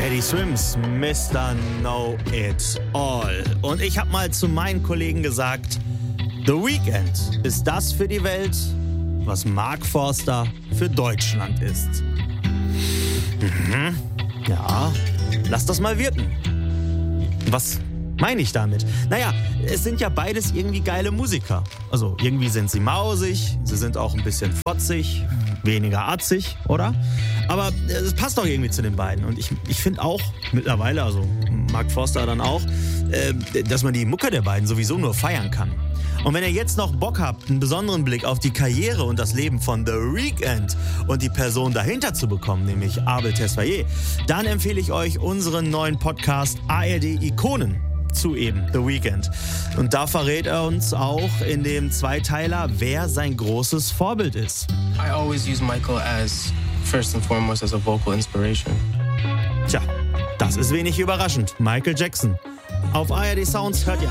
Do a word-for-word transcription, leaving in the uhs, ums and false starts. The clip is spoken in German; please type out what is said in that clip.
Teddy Swims, Mister Know It All. Und ich habe mal zu meinen Kollegen gesagt, The Weeknd ist das für die Welt, was Mark Forster für Deutschland ist. Mhm. Ja, lass das mal wirken. Was meine ich damit? Naja, es sind ja beides irgendwie geile Musiker. Also irgendwie sind sie mausig, sie sind auch ein bisschen fotzig, weniger atzig, oder? Aber es passt doch irgendwie zu den beiden. Und ich, ich finde auch mittlerweile, also Mark Forster dann auch, äh, dass man die Mucke der beiden sowieso nur feiern kann. Und wenn ihr jetzt noch Bock habt, einen besonderen Blick auf die Karriere und das Leben von The Weeknd und die Person dahinter zu bekommen, nämlich Abel Tesfaye, dann empfehle ich euch unseren neuen Podcast A R D Ikonen zu eben The Weeknd. Und da verrät er uns auch in dem Zweiteiler, wer sein großes Vorbild ist. I always use Michael as first and foremost as a vocal inspiration. Tja, das ist wenig überraschend. Michael Jackson. Auf A R D Sounds hört ihr